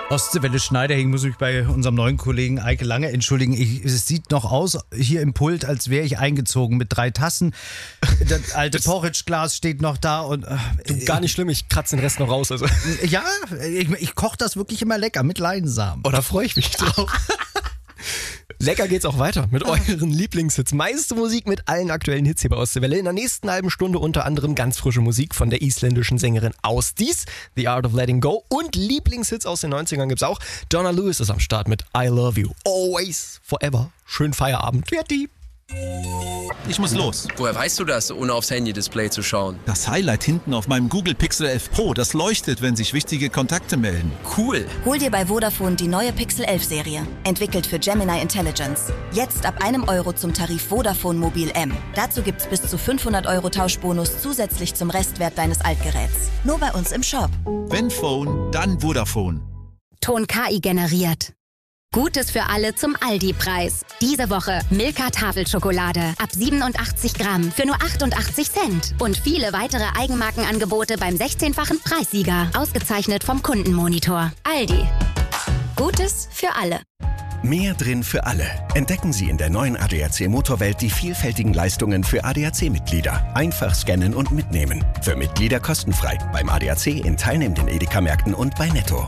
Ostseewelle Schneiderhing, muss mich bei unserem neuen Kollegen Eike Lange entschuldigen. Es sieht noch aus hier im Pult, als wäre ich eingezogen mit 3 Tassen. Das alte Porridge-Glas steht noch da. Und gar nicht schlimm, ich kratze den Rest noch raus. Also. Ja, ich koche das wirklich immer lecker mit Leinsamen. Oh, da freue ich mich drauf. Lecker geht's auch weiter mit euren Lieblingshits. Meiste Musik mit allen aktuellen Hits hier bei Ostseewelle. In der nächsten halben Stunde unter anderem ganz frische Musik von der isländischen Sängerin Ásdís, The Art of Letting Go. Und Lieblingshits aus den 90ern gibt's auch. Donna Lewis ist am Start mit I Love You. Always, forever. Schönen Feierabend. Fertig. Ich muss los. Woher weißt du das, ohne aufs Handy-Display zu schauen? Das Highlight hinten auf meinem Google Pixel 11 Pro, das leuchtet, wenn sich wichtige Kontakte melden. Cool. Hol dir bei Vodafone die neue Pixel 11 Serie. Entwickelt für Gemini Intelligence. Jetzt ab €1 zum Tarif Vodafone Mobil M. Dazu gibt's bis zu 500 € Tauschbonus zusätzlich zum Restwert deines Altgeräts. Nur bei uns im Shop. Wenn Phone, dann Vodafone. Ton KI generiert. Gutes für alle zum Aldi-Preis. Diese Woche Milka Tafelschokolade ab 87 Gramm für nur 88 Cent. Und viele weitere Eigenmarkenangebote beim 16-fachen Preissieger. Ausgezeichnet vom Kundenmonitor. Aldi. Gutes für alle. Mehr drin für alle. Entdecken Sie in der neuen ADAC Motorwelt die vielfältigen Leistungen für ADAC-Mitglieder. Einfach scannen und mitnehmen. Für Mitglieder kostenfrei. Beim ADAC in teilnehmenden Edeka-Märkten und bei Netto.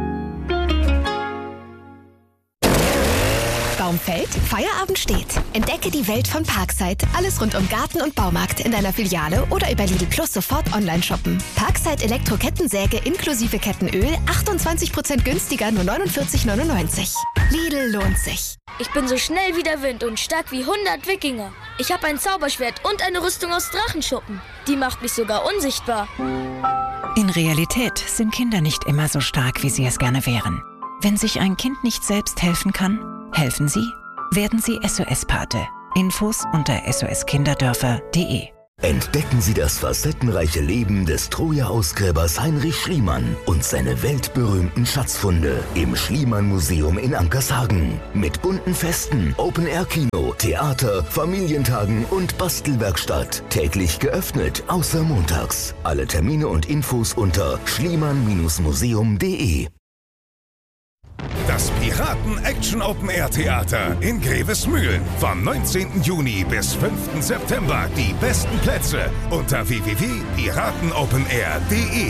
Baum fällt, Feierabend steht. Entdecke die Welt von Parkside. Alles rund um Garten und Baumarkt in deiner Filiale oder über Lidl Plus sofort online shoppen. Parkside Elektro-Kettensäge inklusive Kettenöl 28% günstiger, nur 49,99. Lidl lohnt sich. Ich bin so schnell wie der Wind und stark wie 100 Wikinger. Ich habe ein Zauberschwert und eine Rüstung aus Drachenschuppen. Die macht mich sogar unsichtbar. In Realität sind Kinder nicht immer so stark, wie sie es gerne wären. Wenn sich ein Kind nicht selbst helfen kann, helfen Sie? Werden Sie SOS-Pate. Infos unter soskinderdörfer.de. Entdecken Sie das facettenreiche Leben des Troja-Ausgräbers Heinrich Schliemann und seine weltberühmten Schatzfunde im Schliemann-Museum in Ankershagen. Mit bunten Festen, Open-Air-Kino, Theater, Familientagen und Bastelwerkstatt. Täglich geöffnet, außer montags. Alle Termine und Infos unter schliemann-museum.de. Das Piraten-Action-Open-Air-Theater in Grevesmühlen. Vom 19. Juni bis 5. September die besten Plätze unter www.piratenopenair.de.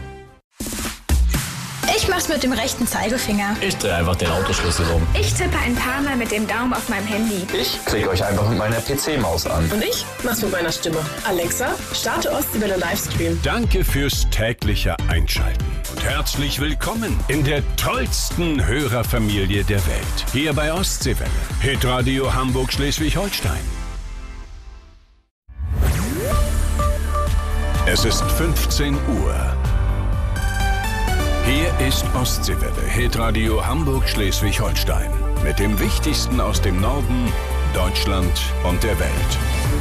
Ich mach's mit dem rechten Zeigefinger. Ich drehe einfach den Autoschlüssel um. Ich tippe ein paar Mal mit dem Daumen auf meinem Handy. Ich klicke euch einfach mit meiner PC-Maus an. Und ich mach's mit meiner Stimme. Alexa, starte Ostseewelle Livestream. Danke fürs tägliche Einschalten. Und herzlich willkommen in der tollsten Hörerfamilie der Welt. Hier bei Ostseewelle. Hitradio Hamburg-Schleswig-Holstein. Es ist 15 Uhr. Hier ist Ostseewelle, Hitradio Hamburg-Schleswig-Holstein. Mit dem Wichtigsten aus dem Norden, Deutschland und der Welt.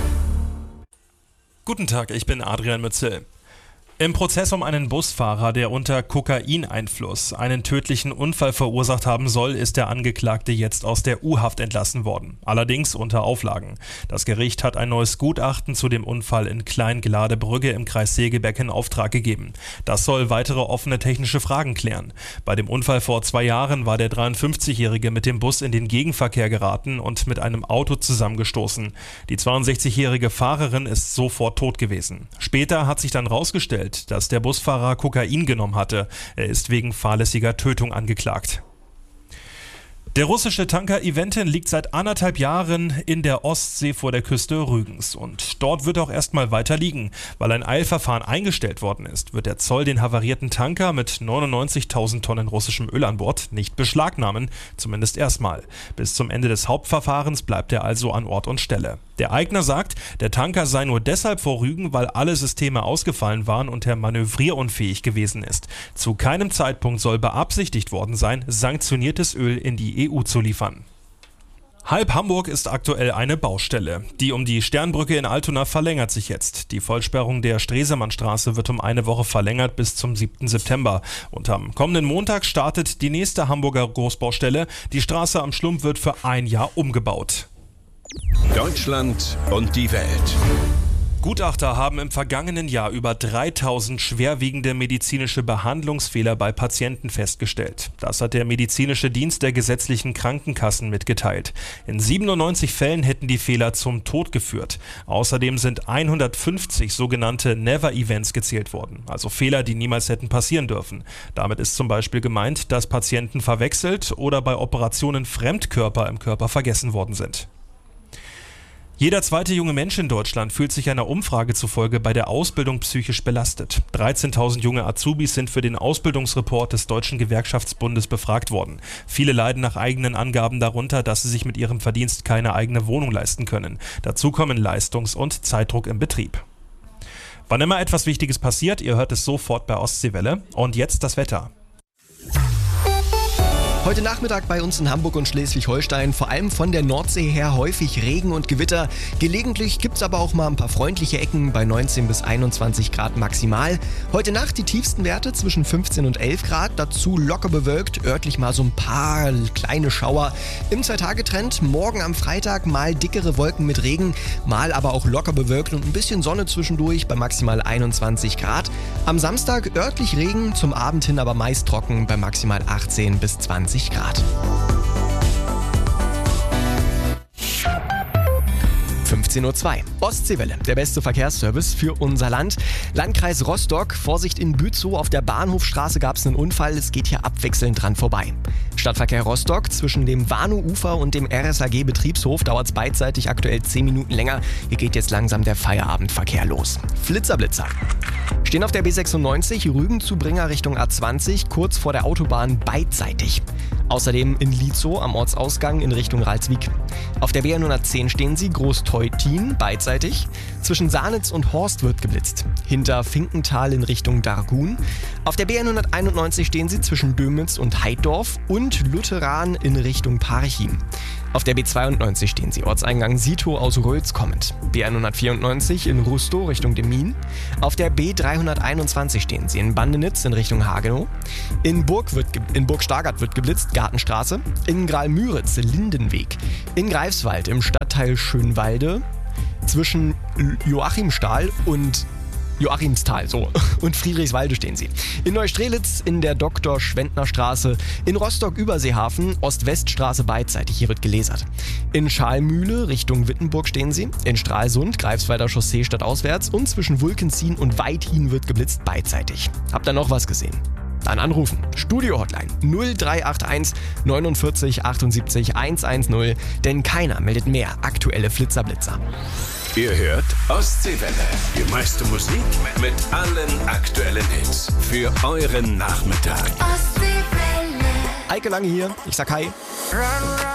Guten Tag, ich bin Adrian Mützel. Im Prozess um einen Busfahrer, der unter Kokaineinfluss einen tödlichen Unfall verursacht haben soll, ist der Angeklagte jetzt aus der U-Haft entlassen worden. Allerdings unter Auflagen. Das Gericht hat ein neues Gutachten zu dem Unfall in Kleingladebrügge im Kreis Segeberg in Auftrag gegeben. Das soll weitere offene technische Fragen klären. Bei dem Unfall vor 2 Jahren war der 53-Jährige mit dem Bus in den Gegenverkehr geraten und mit einem Auto zusammengestoßen. Die 62-jährige Fahrerin ist sofort tot gewesen. Später hat sich dann rausgestellt, dass der Busfahrer Kokain genommen hatte. Er ist wegen fahrlässiger Tötung angeklagt. Der russische Tanker Eventin liegt seit 1,5 Jahren in der Ostsee vor der Küste Rügens. Und dort wird auch erstmal weiter liegen. Weil ein Eilverfahren eingestellt worden ist, wird der Zoll den havarierten Tanker mit 99.000 Tonnen russischem Öl an Bord nicht beschlagnahmen, zumindest erstmal. Bis zum Ende des Hauptverfahrens bleibt er also an Ort und Stelle. Der Eigner sagt, der Tanker sei nur deshalb vor Rügen, weil alle Systeme ausgefallen waren und er manövrierunfähig gewesen ist. Zu keinem Zeitpunkt soll beabsichtigt worden sein, sanktioniertes Öl in die EU zu liefern. Halb Hamburg ist aktuell eine Baustelle. Die um die Sternbrücke in Altona verlängert sich jetzt. Die Vollsperrung der Stresemannstraße wird um eine Woche verlängert bis zum 7. September. Und am kommenden Montag startet die nächste Hamburger Großbaustelle. Die Straße am Schlump wird für ein Jahr umgebaut. Deutschland und die Welt. Gutachter haben im vergangenen Jahr über 3000 schwerwiegende medizinische Behandlungsfehler bei Patienten festgestellt. Das hat der medizinische Dienst der gesetzlichen Krankenkassen mitgeteilt. In 97 Fällen hätten die Fehler zum Tod geführt. Außerdem sind 150 sogenannte Never-Events gezählt worden, also Fehler, die niemals hätten passieren dürfen. Damit ist zum Beispiel gemeint, dass Patienten verwechselt oder bei Operationen Fremdkörper im Körper vergessen worden sind. Jeder zweite junge Mensch in Deutschland fühlt sich einer Umfrage zufolge bei der Ausbildung psychisch belastet. 13.000 junge Azubis sind für den Ausbildungsreport des Deutschen Gewerkschaftsbundes befragt worden. Viele leiden nach eigenen Angaben darunter, dass sie sich mit ihrem Verdienst keine eigene Wohnung leisten können. Dazu kommen Leistungs- und Zeitdruck im Betrieb. Wann immer etwas Wichtiges passiert, ihr hört es sofort bei Ostseewelle. Und jetzt das Wetter. Heute Nachmittag bei uns in Hamburg und Schleswig-Holstein vor allem von der Nordsee her häufig Regen und Gewitter. Gelegentlich gibt es aber auch mal ein paar freundliche Ecken bei 19 bis 21 Grad maximal. Heute Nacht die tiefsten Werte zwischen 15 und 11 Grad, dazu locker bewölkt, örtlich mal so ein paar kleine Schauer. Im 2-Tage-Trend morgen am Freitag mal dickere Wolken mit Regen, mal aber auch locker bewölkt und ein bisschen Sonne zwischendurch bei maximal 21 Grad. Am Samstag örtlich Regen, zum Abend hin aber meist trocken bei maximal 18 bis 20 Grad. 15:02 Uhr. Ostseewelle, der beste Verkehrsservice für unser Land. Landkreis Rostock, Vorsicht in Bützow, auf der Bahnhofstraße gab es einen Unfall, es geht hier abwechselnd dran vorbei. Stadtverkehr Rostock, zwischen dem Warnow-Ufer und dem RSAG-Betriebshof dauert es beidseitig aktuell 10 Minuten länger. Hier geht jetzt langsam der Feierabendverkehr los. Flitzer. Stehen auf der B96 Rügen-Zubringer Richtung A20, kurz vor der Autobahn beidseitig. Außerdem in Lietzow am Ortsausgang in Richtung Ralswiek. Auf der B110 stehen sie Groß-Teutin beidseitig. Zwischen Sahnitz und Horst wird geblitzt. Hinter Finkenthal in Richtung Dargun. Auf der B191 stehen sie zwischen Dömitz und Heiddorf und Lutheran in Richtung Parchim. Auf der B92 stehen sie Ortseingang Sito aus Röls kommend. B194 in Rustow Richtung Demmin. Auf der B321 stehen sie in Bandenitz in Richtung Hagenow. In Burg Stargard wird geblitzt, Gartenstraße. In Graal-Müritz Lindenweg. In Greifswald im Stadtteil Schönwalde zwischen Joachimsthal und und Friedrichswalde stehen sie. In Neustrelitz in der Dr.-Schwendner-Straße, in Rostock-Überseehafen, Ost-West-Straße beidseitig, hier wird gelasert. In Schalmühle Richtung Wittenburg stehen sie, in Stralsund, Greifswalder Chaussee stadtauswärts und zwischen Wulkenzien und Weithin wird geblitzt beidseitig. Habt ihr noch was gesehen? Dann anrufen. Studio-Hotline 0381 49 78 110, denn keiner meldet mehr aktuelle Flitzer-Blitzer. Ihr hört Ostseewelle. Die meiste Musik mit allen aktuellen Hits. Für euren Nachmittag. Eike Lange hier. Ich sag hi.